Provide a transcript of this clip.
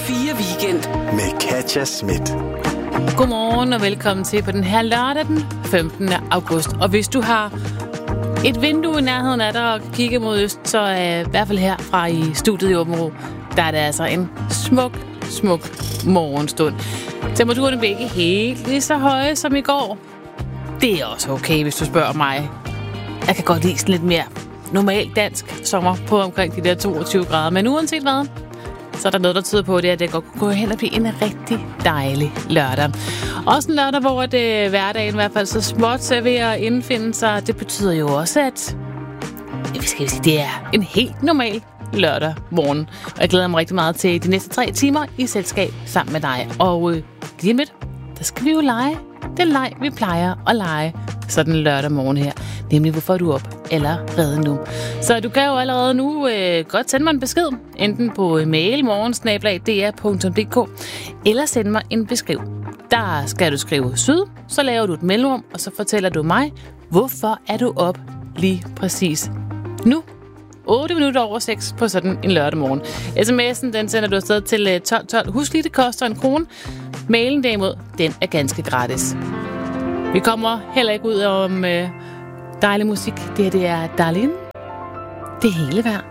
4 Weekend med Katja Schmidt. Godmorgen og velkommen til på den her lørdag den 15. august. Og hvis du har et vindue i nærheden af dig og kigger mod øst, så i hvert fald herfra i studiet i Åbenrå, der er det altså en smuk morgenstund. Temperaturen bliver ikke helt lige så høje som i går. Det er også okay, hvis du spørger mig. Jeg kan godt lide sådan lidt mere normal dansk sommer på omkring de der 22 grader. Men uanset hvad, så er der noget, der tyder på det, at det godt kunne gå hen og blive en rigtig dejlig lørdag. Også en lørdag, hvor hverdagen i hvert fald så småt er ved at indfinde sig. Det betyder jo også, at det er en helt normal lørdag morgen. Og jeg glæder mig rigtig meget til de næste 3 timer i selskab sammen med dig. Og lige om lidt, der skal vi jo lege. Det er leg, vi plejer at lege sådan en lørdag morgen her. Nemlig, hvorfor er du op allerede nu? Så du kan jo allerede nu godt sende mig en besked. Enten på mail morgen@dr.dk eller sende mig en besked. Der skal du skrive syd, så laver du et mellemrum, og så fortæller du mig, hvorfor er du op lige præcis nu. 8 minutter over 6 på sådan en lørdag morgen. SMS'en, den sender du afsted til 1212. Husk lige, det koster 1 krone. Mailen derimod, den er ganske gratis. Vi kommer heller ikke ud om dejlig musik. Det er Darlene. Det hele værd.